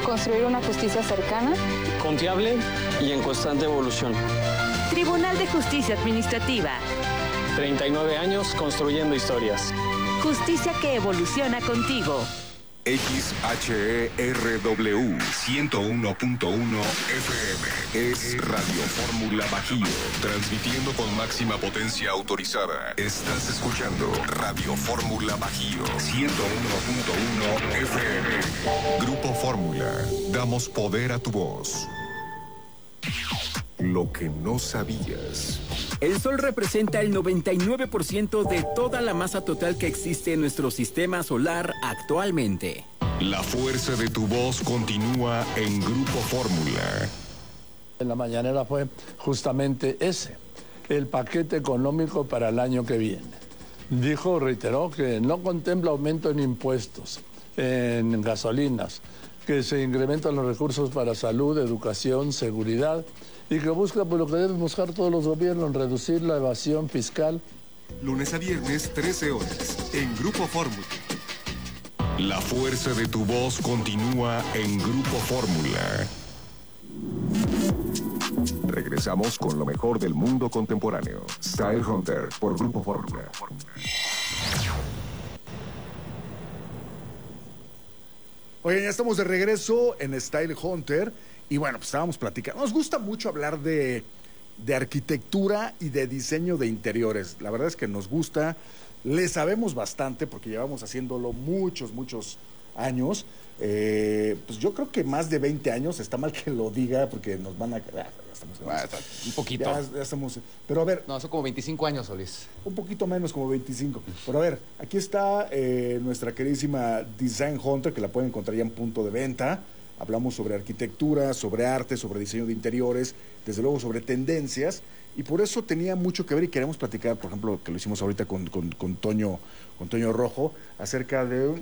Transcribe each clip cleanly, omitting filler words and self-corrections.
Construir una justicia cercana, confiable y en constante evolución. Tribunal de Justicia Administrativa. 39 años construyendo historias. Justicia que evoluciona contigo. XHERW 101.1 FM es Radio Fórmula Bajío, transmitiendo con máxima potencia autorizada. Estás escuchando Radio Fórmula Bajío 101.1 FM. Grupo Fórmula, damos poder a tu voz. Lo que no sabías. El Sol representa el 99% de toda la masa total que existe en nuestro sistema solar actualmente. La fuerza de tu voz continúa en Grupo Fórmula. En la mañanera fue justamente ese, el paquete económico para el año que viene. Reiteró que no contempla aumento en impuestos, en gasolinas, que se incrementan los recursos para salud, educación, seguridad, y que busca, por lo que deben buscar todos los gobiernos, reducir la evasión fiscal. Lunes a viernes, 13 horas, en Grupo Fórmula. La fuerza de tu voz continúa en Grupo Fórmula. Regresamos con lo mejor del mundo contemporáneo. Style Hunter por Grupo Fórmula. Oigan, ya estamos de regreso en Style Hunter. Y bueno, pues estábamos platicando. Nos gusta mucho hablar de arquitectura y de diseño de interiores. La verdad es que nos gusta, le sabemos bastante porque llevamos haciéndolo muchos años. Pues yo creo que más de 20 años, está mal que lo diga porque nos van a... ya estamos, un poquito. Ya estamos, pero a ver... No, son como 25 años, Solís. Un poquito menos, como 25. Pero a ver, aquí está nuestra queridísima Design Hunter, que la pueden encontrar ya en punto de venta. Hablamos sobre arquitectura, sobre arte, sobre diseño de interiores, desde luego sobre tendencias, y por eso tenía mucho que ver y queremos platicar, por ejemplo, que lo hicimos ahorita con Toño Rojo, acerca del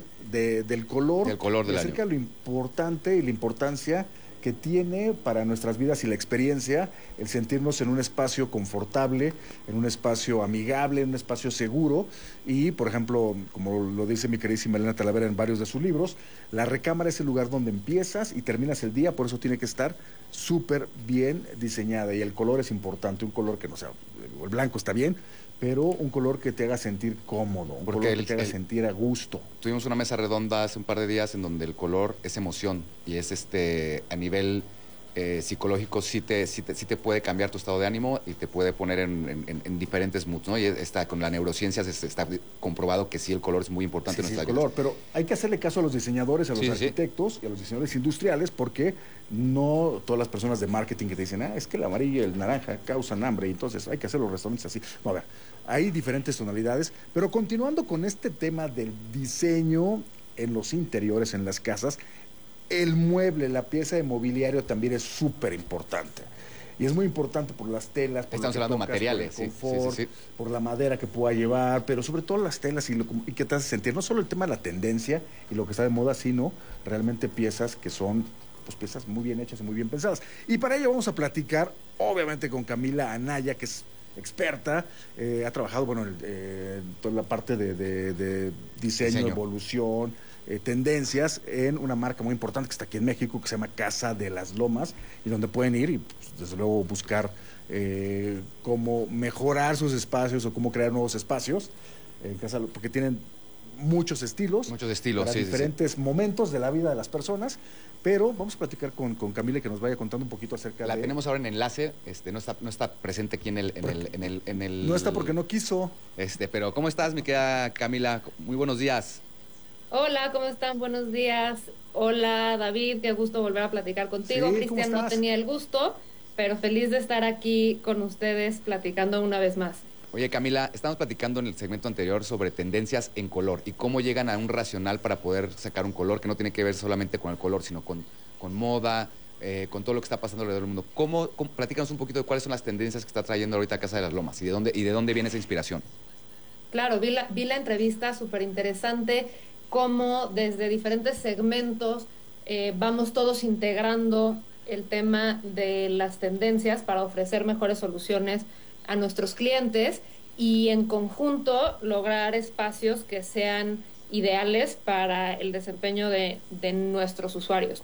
color, del acerca año. de lo importante y la importancia que tiene para nuestras vidas y la experiencia el sentirnos en un espacio confortable, en un espacio amigable, en un espacio seguro. Y, por ejemplo, como lo dice mi queridísima Elena Talavera en varios de sus libros, la recámara es el lugar donde empiezas y terminas el día, por eso tiene que estar súper bien diseñada. Y el color es importante, un color que no sea, el blanco está bien, pero un color que te haga sentir cómodo, un color que te haga sentir a gusto. Tuvimos una mesa redonda hace un par de días en donde el color es emoción y es a nivel psicológico sí te puede cambiar tu estado de ánimo y te puede poner en diferentes moods, ¿no? Y con la neurociencia está comprobado que sí, el color es muy importante en nuestra vida. El color, pero hay que hacerle caso a los diseñadores, a los arquitectos y a los diseñadores industriales, porque no todas las personas de marketing que te dicen, es que el amarillo y el naranja causan hambre, y entonces hay que hacer los restaurantes así. No, a ver, hay diferentes tonalidades, pero continuando con este tema del diseño en los interiores, en las casas, el mueble, la pieza de mobiliario también es súper importante. Y es muy importante por las telas, por estamos hablando de materiales, por el confort, por la madera que pueda llevar, pero sobre todo las telas y que te hace sentir, no solo el tema de la tendencia y lo que está de moda, sino realmente piezas que son pues piezas muy bien hechas y muy bien pensadas. Y para ello vamos a platicar, obviamente, con Camila Anaya, que es experta, ha trabajado, en toda la parte de diseño, evolución, tendencias en una marca muy importante que está aquí en México, que se llama Casa de las Lomas, y donde pueden ir y pues, desde luego buscar cómo mejorar sus espacios o cómo crear nuevos espacios en casa, porque tienen muchos estilos para diferentes momentos de la vida de las personas. Pero vamos a platicar con Camila, que nos vaya contando un poquito acerca La tenemos ahora en enlace, no está presente aquí en el... No está porque no quiso. Pero ¿cómo estás, mi querida Camila? Muy buenos días. Hola, ¿cómo están? Buenos días. Hola, David, qué gusto volver a platicar contigo. Sí, Cristian no tenía el gusto, pero feliz de estar aquí con ustedes platicando una vez más. Oye, Camila, estamos platicando en el segmento anterior sobre tendencias en color y cómo llegan a un racional para poder sacar un color que no tiene que ver solamente con el color, sino con moda, con todo lo que está pasando alrededor del mundo. Platícanos un poquito de cuáles son las tendencias que está trayendo ahorita Casa de las Lomas y de dónde viene esa inspiración. Claro, vi la entrevista, súper interesante, cómo desde diferentes segmentos vamos todos integrando el tema de las tendencias para ofrecer mejores soluciones a nuestros clientes y en conjunto lograr espacios que sean ideales para el desempeño de nuestros usuarios.